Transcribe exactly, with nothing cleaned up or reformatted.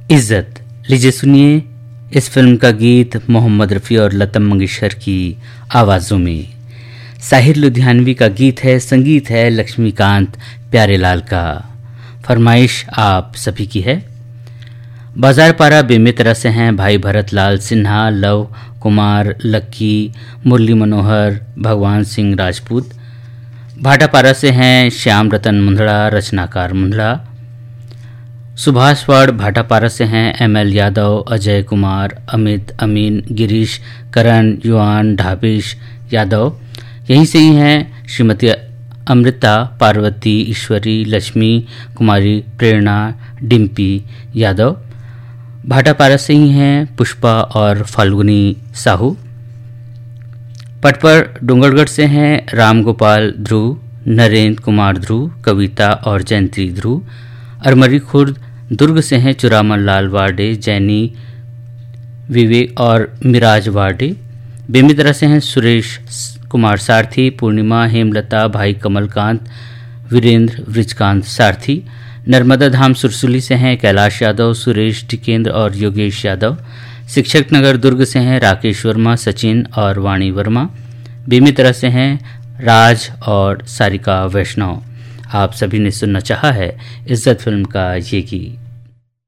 इज्जत। लीजिए सुनिए इस फिल्म का गीत मोहम्मद रफ़ी और लता मंगेशकर की आवाज़ों में। साहिर लुधियानवी का गीत है, संगीत है लक्ष्मीकांत प्यारेलाल का। फरमाइश आप सभी की है। बाजार पारा बेमेतरा से हैं भाई भरत लाल सिन्हा, लव कुमार, लक्की, मुरली मनोहर, भगवान सिंह राजपूत। भाटापारा से हैं श्याम रतन मुंदड़ा, रचनाकार मुंदड़ा। सुभाषवाड़ भाटापारा से हैं एम एल यादव, अजय कुमार, अमित, अमीन, गिरीश, करण, युवान, ढाबिश यादव। यहीं से ही हैं श्रीमती अमृता, पार्वती, ईश्वरी, लक्ष्मी कुमारी, प्रेरणा, डिम्पी यादव। भाटापारा से ही हैं पुष्पा और फाल्गुनी साहू। पटपर डूंगरगढ़ से हैं रामगोपाल ध्रुव, नरेंद्र कुमार ध्रुव, कविता और जयंती ध्रुव। अरमरी खुर्द दुर्ग से हैं चुरामन लाल वार्डे, जैनी, विवेक और मिराज वार्डे। बेमेतरा से हैं सुरेश कुमार सारथी, पूर्णिमा, हेमलता, भाई कमलकांत, वीरेंद्र, वृजकांत सारथी। नर्मदा धाम सुरसुली से हैं कैलाश यादव, सुरेश, टिकेंद्र और योगेश यादव। शिक्षक नगर दुर्ग से हैं राकेश वर्मा, सचिन और वाणी वर्मा। बेमेतरा से हैं राज और सारिका वैष्णव। आप सभी ने सुनना चाहा है इज्जत फिल्म का ये गीत।